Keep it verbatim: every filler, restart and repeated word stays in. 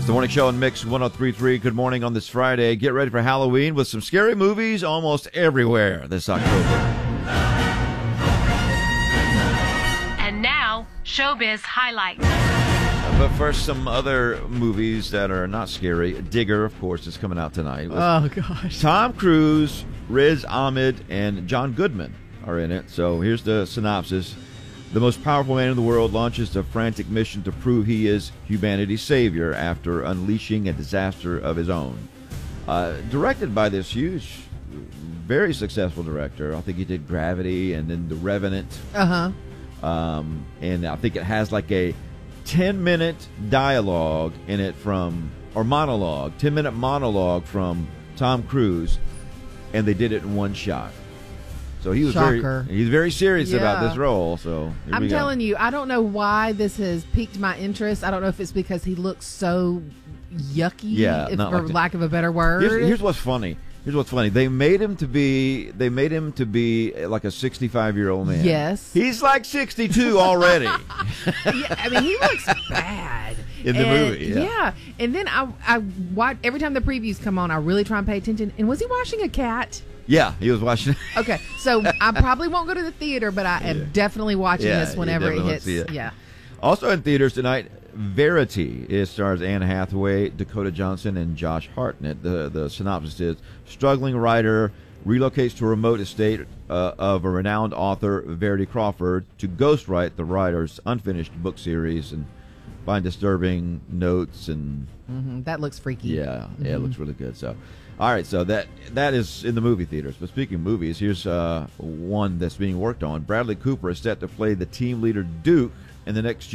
It's the Morning Show on Mix one oh three point three. Good morning on this Friday. Get ready for Halloween with some scary movies almost everywhere this October. And now, Showbiz Highlights. But first, some other movies that are not scary. Digger, of course, is coming out tonight. Oh, gosh. Tom Cruise, Riz Ahmed, and John Goodman are in it. So here's the synopsis. The most powerful man in the world launches a frantic mission to prove he is humanity's savior after unleashing a disaster of his own. Uh, directed by this huge, very successful director. I think he did Gravity and then The Revenant. Uh-huh. Um, and I think it has like a ten-minute dialogue in it from, or monologue, ten-minute monologue from Tom Cruise, and they did it in one shot. So he was Shocker. very he's very serious Yeah. about this role. So here I'm we go. telling you, I don't know why this has piqued my interest. I don't know if it's because he looks so yucky, Yeah, if, not for like that. lack of a better word. Here's, here's what's funny. Here's what's funny. They made him to be. They made him to be like a sixty-five year old man. Yes. He's like sixty-two already. Yeah, I mean, he looks bad In the And- movie, yeah. And then I, I watch every time the previews come on. I really try and pay attention. And was he washing a cat? Yeah, he was watching. Okay, so I probably won't go to the theater, but I am Yeah. definitely watching Yeah, this you whenever it definitely hits. want to see it. Yeah. Also in theaters tonight, Verity. It stars Anne Hathaway, Dakota Johnson, and Josh Hartnett. The the synopsis is: struggling writer relocates to a remote estate uh, of a renowned author, Verity Crawford, to ghostwrite the writer's unfinished book series and find disturbing notes and hmm That looks freaky. yeah, yeah, it looks really good. So, all right, so that that is in the movie theaters. But speaking of movies, here's uh, one that's being worked on. Bradley Cooper is set to play the team leader Duke in the next